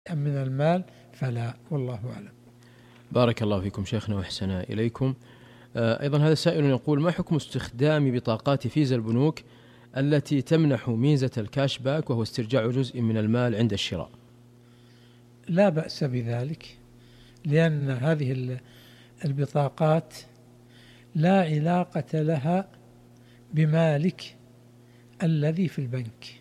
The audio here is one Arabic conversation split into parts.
من المال فلا، والله أعلم. بارك الله فيكم شيخنا وأحسن إليكم. أيضا هذا سائل يقول: ما حكم استخدام بطاقات فيزا البنوك التي تمنح ميزة الكاش باك وهو استرجاع جزء من المال عند الشراء؟ لا بأس بذلك، لأن هذه البطاقات لا علاقة لها بمالك الذي في البنك،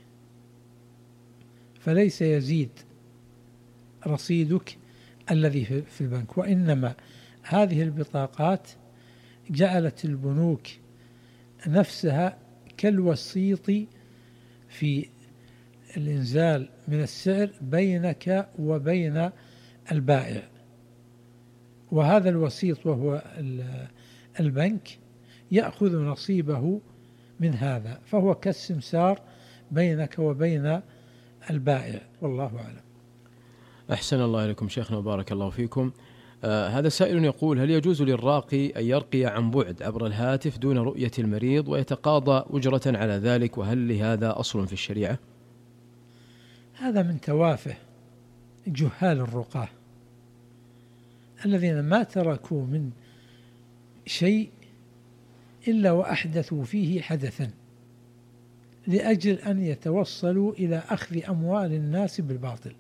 فليس يزيد رصيدك الذي في البنك، وإنما هذه البطاقات جعلت البنوك نفسها كالوسيط في الإنزال من السعر بينك وبين البائع، وهذا الوسيط وهو البنك يأخذ نصيبه من هذا، فهو كالسمسار بينك وبين البائع، والله أعلم. أحسن الله إليكم شيخنا وبارك الله فيكم. هذا سائل يقول: هل يجوز للراقي أن يرقي عن بعد عبر الهاتف دون رؤية المريض ويتقاضى أجرة على ذلك، وهل لهذا أصل في الشريعة؟ هذا من توافه جهال الرقاة الذين ما تركوا من شيء إلا وأحدثوا فيه حدثا لأجل أن يتوصلوا إلى أخذ أموال الناس بالباطل،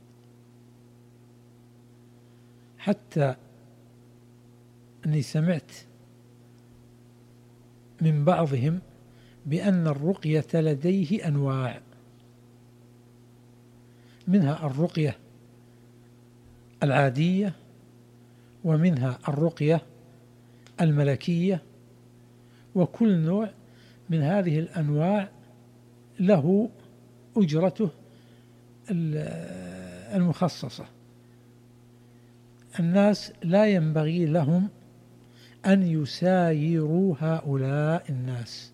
حتى أني سمعت من بعضهم بأن الرقية لديه أنواع، منها الرقية العادية، ومنها الرقية الملكية، وكل نوع من هذه الأنواع له أجرته المخصصة. الناس لا ينبغي لهم أن يسايروا هؤلاء الناس،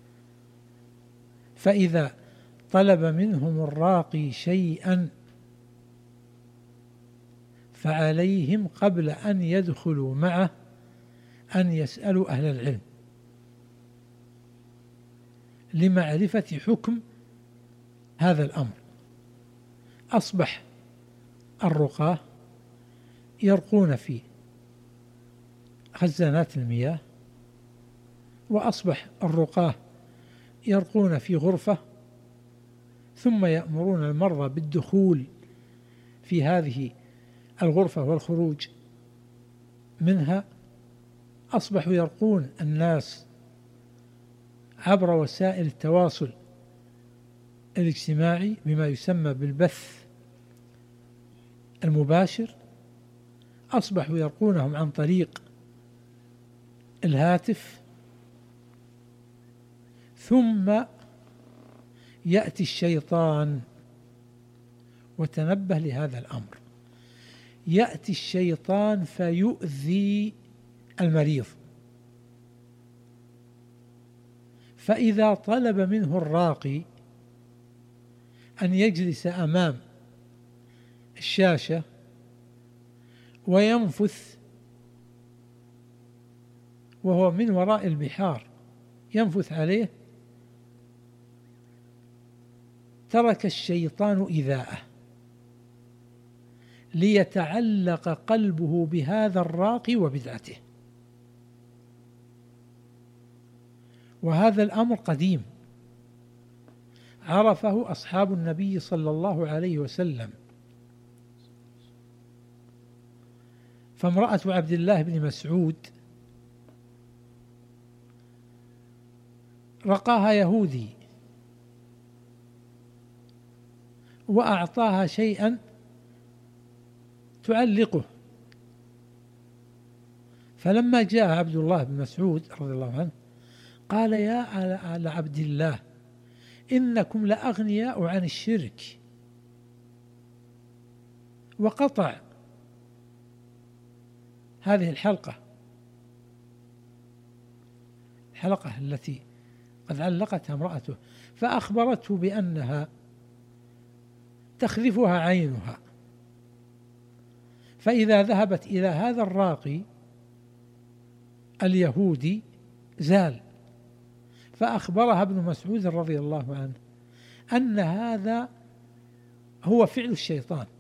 فإذا طلب منهم الراقي شيئا فعليهم قبل أن يدخلوا معه أن يسألوا أهل العلم لمعرفة حكم هذا الأمر. أصبح الرقاة يرقون في خزانات المياه، وأصبح الرقاة يرقون في غرفة ثم يأمرون المرضى بالدخول في هذه الغرفة والخروج منها. أصبحوا يرقون الناس عبر وسائل التواصل الاجتماعي بما يسمى بالبث المباشر، أصبحوا يرقونهم عن طريق الهاتف، ثم يأتي الشيطان، وتنبه لهذا الأمر، يأتي الشيطان فيؤذي المريض، فإذا طلب منه الراقي أن يجلس أمام الشاشة وينفث وهو من وراء البحار ينفث عليه، ترك الشيطان إيذاءه ليتعلق قلبه بهذا الراقي وبدعته. وهذا الأمر قديم عرفه أصحاب النبي صلى الله عليه وسلم، فامرأة عبد الله بن مسعود رقاها يهودي وأعطاها شيئا تعلقه، فلما جاء عبد الله بن مسعود رضي الله عنه قال: يا آل عبد الله إنكم لأغنياء عن الشرك، وقطع هذه الحلقة التي قد علقتها امرأته، فأخبرته بأنها تخذفها عينها، فإذا ذهبت إلى هذا الراقي اليهودي زال، فأخبرها ابن مسعود رضي الله عنه أن هذا هو فعل الشيطان،